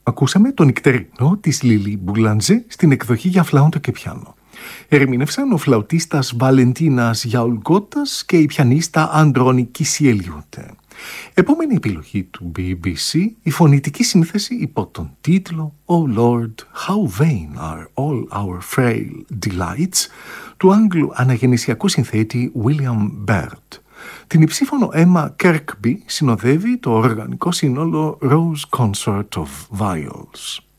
Ακούσαμε τον νυκτερινό της Λίλι Μπουλαντζέ στην εκδοχή για φλάουτο και πιάνο. Ερμήνευσαν ο φλαουτίστας Βαλεντίνας Γιαουλγκότας και η πιανίστα Αντρόνη Κισιελιούτε. Επόμενη επιλογή του BBC, η φωνητική σύνθεση υπό τον τίτλο «Oh Lord, how vain are all our frail delights» του Άγγλου αναγεννησιακού συνθέτη William Byrd. Την υψήφωνο Emma Kirkby συνοδεύει το οργανικό σύνολο Rose Consort of Viols.